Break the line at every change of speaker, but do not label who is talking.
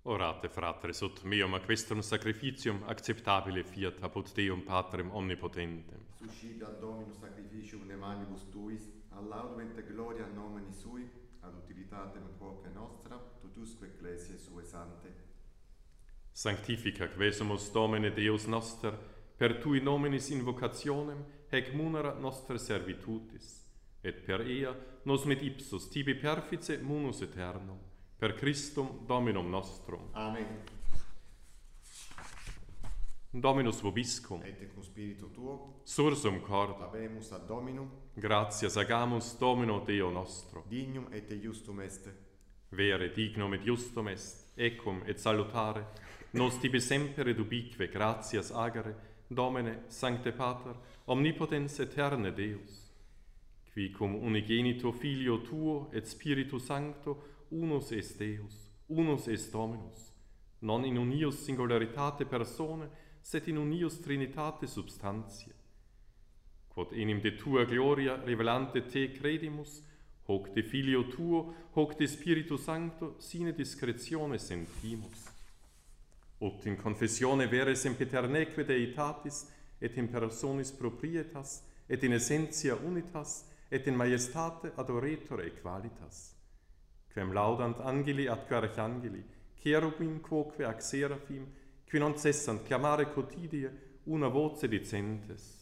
Orate, fratres, ut meum aquestrum sacrificium acceptabile fiat apud Deum Patrem omnipotentem.
Suscita Dominus sacrificium ne manibus tuis, ad laudum et gloria nomini sui, ad utilitatem quoque nostra, totusque ecclesiae sue sante.
Sanctifica quesumus Domine Deus noster, per tui nominis invocationem, hec munera nostra servitutis, et per ea nos mit ipsus tibi perfice munus aeternum, per Christum Dominum nostrum.
Amen.
Dominus vobiscum,
Et cum spiritu tuo,
sursum corda,
habemus ad Dominum,
gratias agamus Domino Deo nostro.
dignum et justum est.
Vere dignum et justum est, ecum et salutare, nos tibi semper ubique gratias agere, Domine, Sancte Pater, omnipotens aeterne Deus, qui cum unigenito Filio tuo et Spiritus Sancto unus est Deus, unus est Dominus, non in unius singularitate persone, sed in unius Trinitate substantiae. Quod enim de tua gloria revelante te credimus, hoc de Filio tuo, hoc de Spiritus Sancto, sine discretione sentimus. Ut in confessione vere sempiterneque Deitatis, et in personis proprietas, et in essentia unitas, et in majestate adoretur equalitas. Quem laudant angeli ad archangeli, cherubim quoque ac seraphim, qui non cessant chiamare quotidie una voce dicentes.